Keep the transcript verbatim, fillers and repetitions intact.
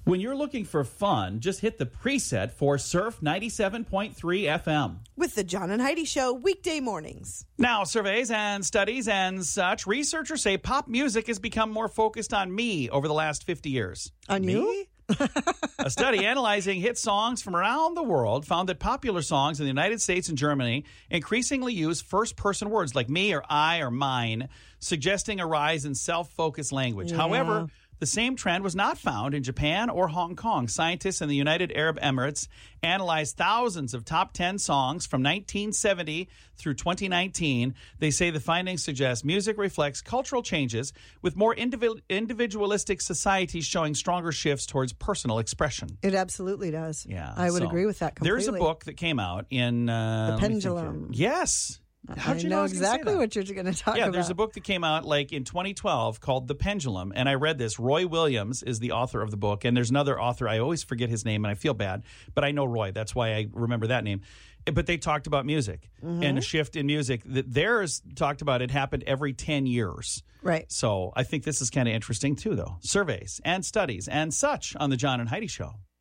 When you're looking for fun, just hit the preset for Surf ninety-seven point three F M. With the John and Heidi Show weekday mornings. Now, surveys and studies and such, researchers say pop music has become more focused on me over the last fifty years. On me? you? A study analyzing hit songs from around the world found that popular songs in the United States and Germany increasingly use first-person words like me or I or mine, suggesting a rise in self-focused language. Yeah. However, the same trend was not found in Japan or Hong Kong. Scientists in the United Arab Emirates analyzed thousands of top ten songs from nineteen seventy through twenty nineteen. They say the findings suggest music reflects cultural changes, with more individual, individualistic societies showing stronger shifts towards personal expression. It absolutely does. Yeah, I would so agree with that completely. There's a book that came out in... Uh, The Pendulum. Yes. How'd I you know know I was gonna say exactly that? what you're going to talk Yeah, about. there's a book that came out like in twenty twelve called The Pendulum, and I read this. Roy Williams is the author of the book, and there's another author. I always forget his name, and I feel bad, but I know Roy. That's why I remember that name. But they talked about music Mm-hmm. and a shift in music. That theirs talked about it happened every ten years. Right. So I think this is kind of interesting too, though. Surveys and studies and such on the John and Heidi Show.